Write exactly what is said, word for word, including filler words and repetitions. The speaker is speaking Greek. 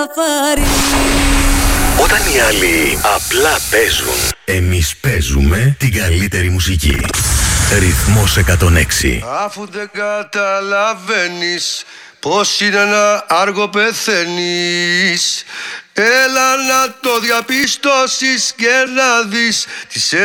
Όταν οι άλλοι απλά παίζουν, εμείς παίζουμε την καλύτερη μουσική. Ρυθμός εκατόν έξι. Αφού δεν καταλαβαίνεις πως είναι να άργο πεθαίνεις, έλα να το διαπιστώσεις και να δεις τις